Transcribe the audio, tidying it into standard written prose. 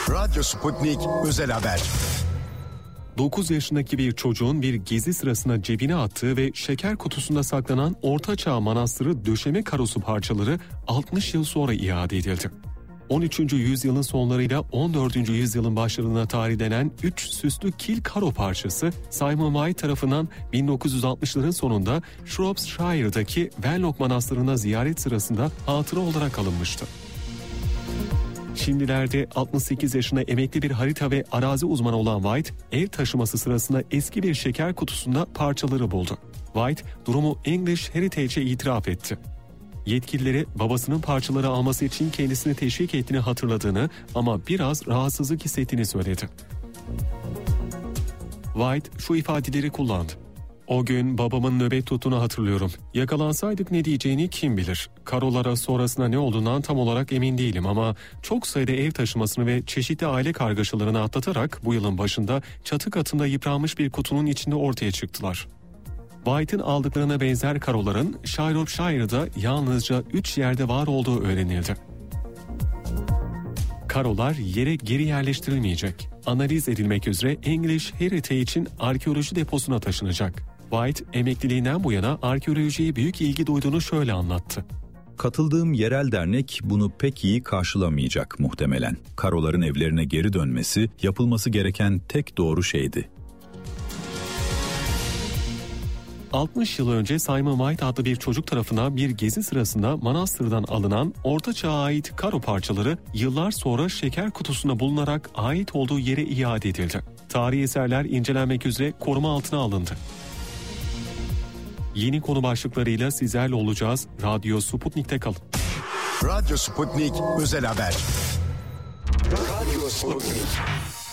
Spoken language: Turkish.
Radyo Sputnik Özel Haber. 9 yaşındaki bir çocuğun bir gezi sırasında cebine attığı ve şeker kutusunda saklanan Ortaçağ Manastırı döşeme karosu parçaları 60 yıl sonra iade edildi. 13. yüzyılın sonlarıyla 14. yüzyılın başlarına tarihlenen 3 süslü kil karo parçası Simon White tarafından 1960'ların sonunda Shropshire'daki Wenlock Manastırı'na ziyaret sırasında hatıra olarak alınmıştı. Şimdilerde 68 yaşında emekli bir harita ve arazi uzmanı olan White, ev taşıması sırasında eski bir şeker kutusunda parçaları buldu. White, durumu English Heritage'e itiraf etti. Yetkilileri babasının parçaları alması için kendisini teşvik ettiğini hatırladığını ama biraz rahatsızlık hissettiğini söyledi. White şu ifadeleri kullandı. "O gün babamın nöbet tuttuğunu hatırlıyorum. Yakalansaydık ne diyeceğini kim bilir. Karolara sonrasında ne olduğundan tam olarak emin değilim ama çok sayıda ev taşımasını ve çeşitli aile kargaşalarını atlatarak bu yılın başında çatı katında yıpranmış bir kutunun içinde ortaya çıktılar." White'ın aldıklarına benzer karoların Shropshire'da yalnızca 3 yerde var olduğu öğrenildi. Karolar yere geri yerleştirilmeyecek. Analiz edilmek üzere English Heritage'in arkeoloji deposuna taşınacak. White, emekliliğinden bu yana arkeolojiye büyük ilgi duyduğunu şöyle anlattı. "Katıldığım yerel dernek bunu pek iyi karşılamayacak muhtemelen. Karoların evlerine geri dönmesi yapılması gereken tek doğru şeydi." 60 yıl önce Simon White adlı bir çocuk tarafından bir gezi sırasında manastırdan alınan Orta Çağ'a ait karo parçaları yıllar sonra şeker kutusunda bulunarak ait olduğu yere iade edildi. Tarihi eserler incelenmek üzere koruma altına alındı. Yeni konu başlıklarıyla sizlerle olacağız. Radyo Sputnik'te kalın. Radyo Sputnik Özel Haber. Radyo Sputnik.